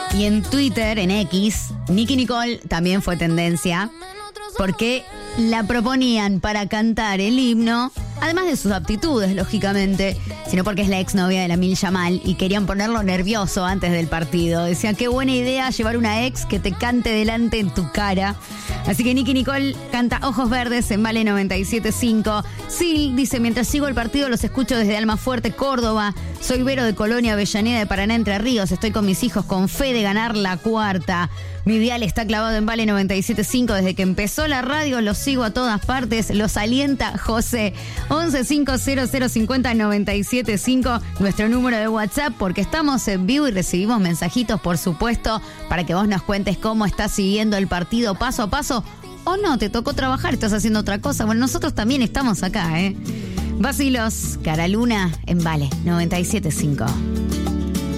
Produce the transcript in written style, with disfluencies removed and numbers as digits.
Y en Twitter, en X, Nicki Nicole también fue tendencia porque la proponían para cantar el himno, además de sus aptitudes, lógicamente, sino porque es la exnovia de la Mil Yamal y querían ponerlo nervioso antes del partido. Decían, qué buena idea llevar una ex que te cante delante en tu cara. Así que Nicki Nicole canta Ojos Verdes en Vale 97.5. Sil dice, mientras sigo el partido los escucho desde Almafuerte, Córdoba. Soy Vero de Colonia, Avellaneda de Paraná, Entre Ríos. Estoy con mis hijos con fe de ganar la cuarta. Mi dial está clavado en Vale 97.5 desde que empezó la radio. Los sigo a todas partes. Los alienta José. 1150050975, nuestro número de WhatsApp, porque estamos en vivo y recibimos mensajitos, por supuesto, para que vos nos cuentes cómo estás siguiendo el partido paso a paso. O no, te tocó trabajar, estás haciendo otra cosa. Bueno, nosotros también estamos acá, ¿eh? Vacilos, Cara Luna en Vale 97.5.